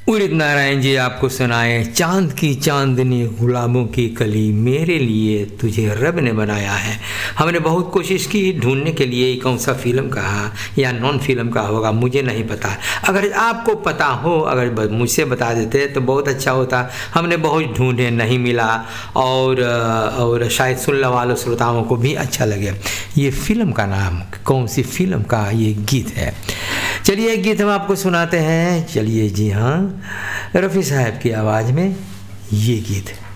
उदित नारायण जी आपको सुनाए चांद की चांदनी गुलाबों की कली, मेरे लिए तुझे रब ने बनाया है। हमने बहुत कोशिश की ढूंढने के लिए कौन सा फिल्म का या नॉन फिल्म का होगा, मुझे नहीं पता। अगर आपको पता हो, अगर मुझसे बता देते तो बहुत अच्छा होता। हमने बहुत ढूंढे, नहीं मिला, और शायद सुनने वालों श्रोताओं को भी अच्छा लगे। ये फिल्म का नाम, कौन सी फिल्म का ये गीत है, चलिए एक गीत हम आपको सुनाते हैं। चलिए जी हाँ, रफ़ी साहब की आवाज़ में ये गीत।